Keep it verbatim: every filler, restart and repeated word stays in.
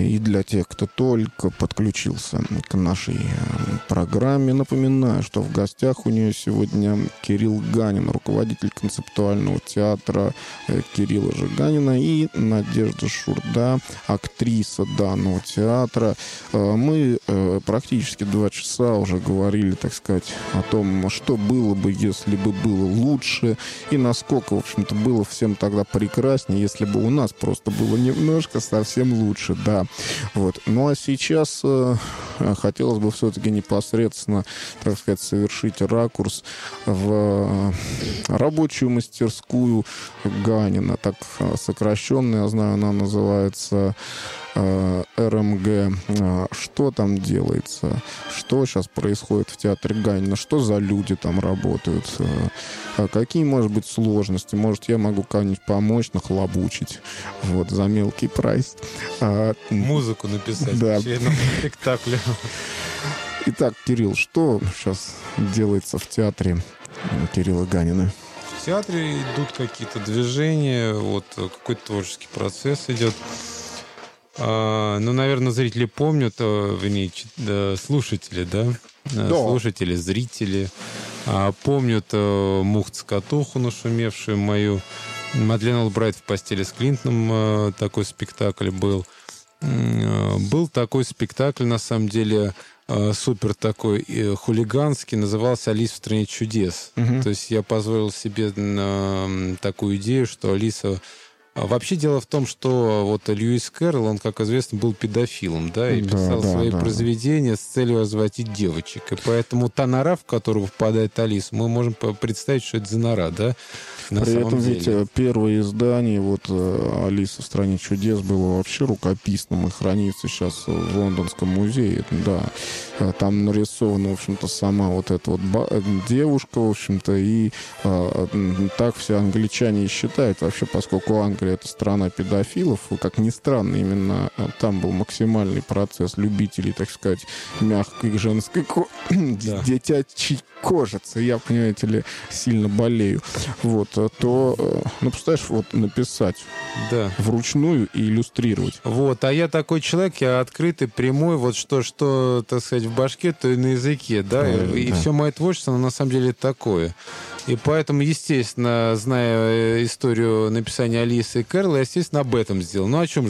И для тех, кто только подключился к нашей программе, напоминаю, что в гостях у нее сегодня Кирилл Ганин, руководитель концептуального театра Кирилла Жиганина, и Надежда Шурда, актриса данного театра. Мы практически два часа уже говорили, так сказать, о том, что было бы, если бы было лучше, и насколько, в общем-то, было всем тогда прекраснее, если бы у нас просто было немножко совсем лучше, да. Вот. Ну, а сейчас э, хотелось бы все-таки непосредственно, так сказать, совершить ракурс в э, рабочую мастерскую Ганина, так сокращенно, я знаю, она называется э, эр эм гэ. Что там делается? Что сейчас происходит в театре Ганина? Что за люди там работают? Э, какие, может быть, сложности? Может, я могу кому-нибудь помочь, нахлобучить вот, за мелкий прайс. А, Музыку написать да. к очередному спектаклю. Итак, Кирилл, что сейчас делается в театре Кирилла Ганина? В театре идут какие-то движения, вот какой-то творческий процесс идет. А, ну, наверное, зрители помнят, вернее, да, слушатели, да? да? Слушатели, зрители а, помнят а, Муху-цокотуху, нашумевшую мою. Мадлен Олбрайт в постели с Клинтоном, а, такой спектакль был. А, был такой спектакль, на самом деле, супер такой хулиганский, назывался «Алиса в стране чудес». Uh-huh. То есть я позволил себе на такую идею, что Алиса... Вообще дело в том, что вот Льюис Кэрролл, он, как известно, был педофилом, да, и писал да, свои да, произведения да. с целью развратить девочек. И поэтому та нора, в которую попадает Алиса, мы можем представить, что это за нора, да, на При самом этом деле. Ведь первое издание вот «Алиса в стране чудес» было вообще рукописным и хранится сейчас в Лондонском музее. Да, там нарисована, в общем-то, сама вот эта вот девушка, в общем-то, и а, так все англичане и считают вообще, поскольку Англия — это страна педофилов, как ни странно, именно там был максимальный процесс любителей, так сказать, мягкой женской ко... да. детячей кожицы. Я, понимаете ли, сильно болею. Вот, то, ну, представляешь, вот написать да. вручную и иллюстрировать. Вот, а я такой человек, я открытый, прямой, вот что, что, так сказать, в башке, то и на языке, да, Ой, и, да. и все мое творчество, оно на самом деле такое. И поэтому, естественно, зная историю написания Алисы и Кэрролла, я, естественно, об этом сделал. Ну, о чем же